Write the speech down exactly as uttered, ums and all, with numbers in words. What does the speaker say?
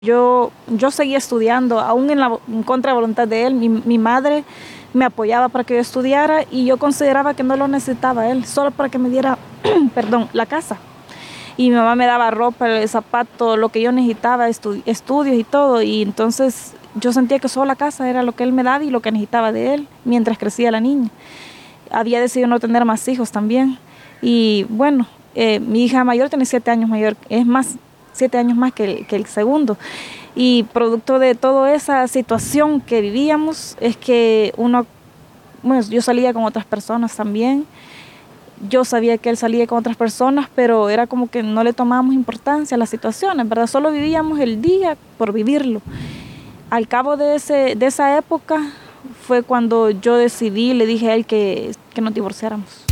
Yo, yo seguía estudiando, aún en, la, en contra de voluntad de él. Mi, mi madre me apoyaba para que yo estudiara y yo consideraba que no lo necesitaba él, solo para que me diera, perdón, la casa. Y mi mamá me daba ropa, el zapato, lo que yo necesitaba, estu estudios y todo. Y entonces yo sentía que solo la casa era lo que él me daba y lo que necesitaba de él mientras crecía la niña. Había decidido no tener más hijos también. Y bueno, eh, mi hija mayor tiene siete años mayor, es más, siete años más que el, que el segundo. Y producto de toda esa situación que vivíamos es que uno, bueno, yo salía con otras personas también. Yo sabía que él salía con otras personas, pero era como que no le tomábamos importancia a las situaciones, ¿verdad? Solo vivíamos el día por vivirlo. Al cabo de, ese, de esa época fue cuando yo decidí, le dije a él que, que nos divorciáramos.